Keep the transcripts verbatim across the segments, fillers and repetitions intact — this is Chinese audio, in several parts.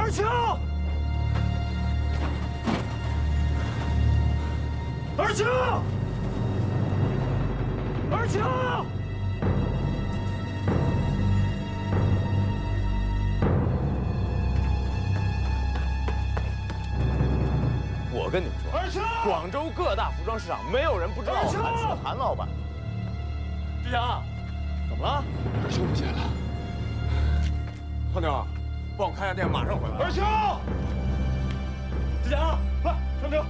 二秋，二秋，二秋。 我跟你们说，广州各大服装市场没有人不知道韩式的韩老板。志强，怎么了？ 二秋不见了。胖妞，帮我看下店，马上回来。 二秋，志强，快上车。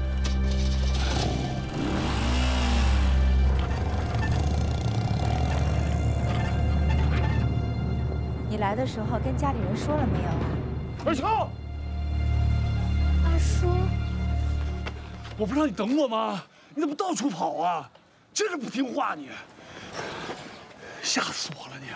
你来的时候跟家里人说了没有啊？ 二秋， 二叔。 我不让你等我吗？你怎么到处跑啊？真是不听话你！吓死我了你！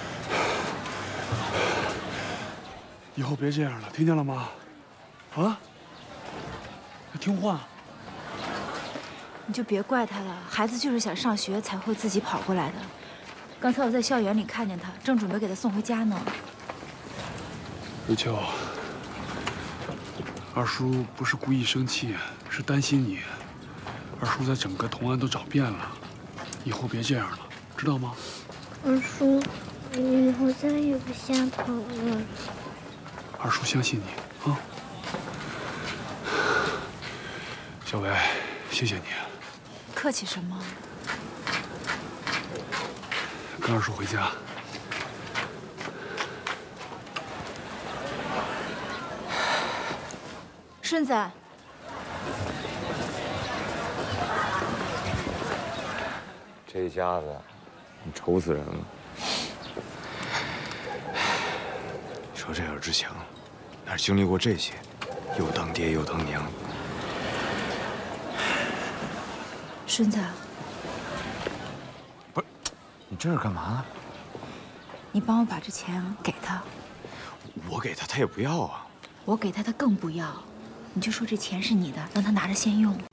以后别这样了，听见了吗？啊？听话。 你就别怪他了，孩子就是想上学才会自己跑过来的。刚才我在校园里看见他，正准备给他送回家呢。 瑞秋，二叔不是故意生气，是担心你。二叔在整个同安都找遍了，以后别这样了，知道吗？ 二叔，我以后再也不瞎跑了。 二叔相信你啊，小薇，谢谢你。 客气什么？ 跟二叔回家。 顺子， 这家子，你愁死人了。你说这要是志强，哪经历过这些，又当爹又当娘。 顺子， 不是，你这是干嘛？ 你帮我把这钱给他。 我给他，他也不要啊。 我给他，他更不要。你就说这钱是你的，让他拿着先用。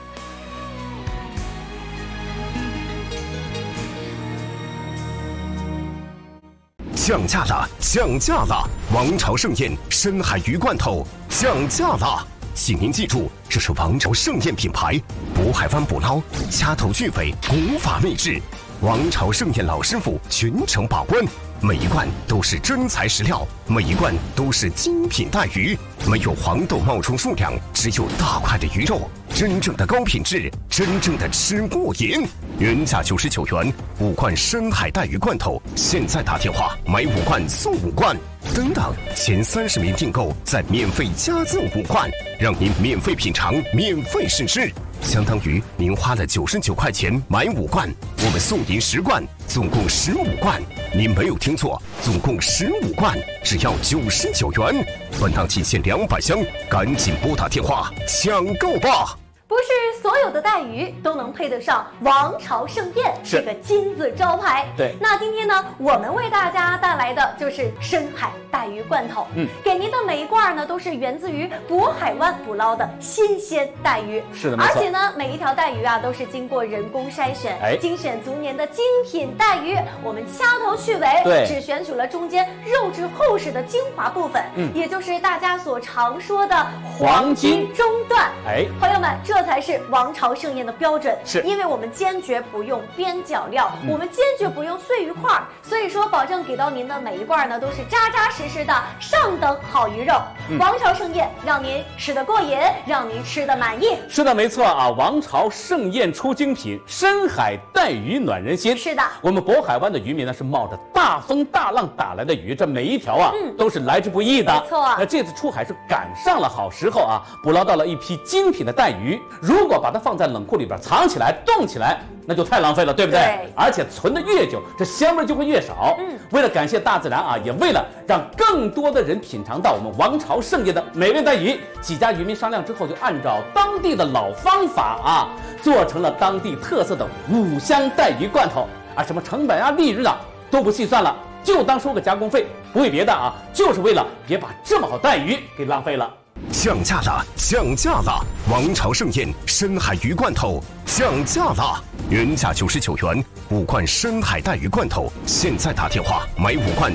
降价了，降价了！王朝盛宴深海鱼罐头降价了，请您记住，这是王朝盛宴品牌，渤海湾捕捞，掐头去尾，古法秘制。王朝盛宴老师傅全程把关，每一罐都是真材实料，每一罐都是精品带鱼，没有黄豆冒充数量，只有大块的鱼肉，真正的高品质，真正的吃过瘾。原价九十九元，五罐深海带鱼罐头，现在打电话买五罐送五罐，等等，前三十名订购再免费加赠五罐，让您免费品尝，免费试吃。相当于您花了九十九块钱买五罐，我们送您十罐，总共十五罐。您没有听错，总共十五罐，只要九十九元。本档仅限两百箱，赶紧拨打电话抢购吧！ 不是所有的带鱼都能配得上王朝盛宴这个金字招牌。 对， 那今天呢，我们为大家带来的就是深海带鱼罐头。嗯，给您的每一罐呢，都是源自于渤海湾捕捞的新鲜带鱼。 是的，没错。 而且呢，每一条带鱼啊，都是经过人工筛选， 哎， 精选足年的精品带鱼。我们掐头去尾， 对， 只选取了中间肉质厚实的精华部分，嗯，也就是大家所常说的黄金中段。 哎， 朋友们，这这才是王朝盛宴的标准， 是因为我们坚决不用边角料，嗯、我们坚决不用碎鱼块，所以说保证给到您的每一罐呢都是扎扎实实的上等好鱼肉。嗯、王朝盛宴让您吃得过瘾，让您吃得满意。 是的，没错啊！王朝盛宴出精品，深海带鱼暖人心。 是的， 我们渤海湾的渔民呢是冒着大风大浪打来的鱼，这每一条啊、嗯、都是来之不易的。 没错， 那这次出海是赶上了好时候啊，捕捞到了一批精品的带鱼。如果把它放在冷库里边藏起来冻起来，那就太浪费了，对不对？ 对， 而且存的越久，这香味就会越少。嗯，为了感谢大自然啊，也为了让更多的人品尝到我们王朝盛宴的美味带鱼，几家渔民商量之后，就按照当地的老方法啊，做成了当地特色的五香带鱼罐头啊，什么成本啊、利润啊都不细算了，就当收个加工费，不为别的啊，就是为了别把这么好带鱼给浪费了。 降价了，降价了！王朝盛宴深海鱼罐头降价了，原价九十九元，五罐深海带鱼罐头，现在打电话买五罐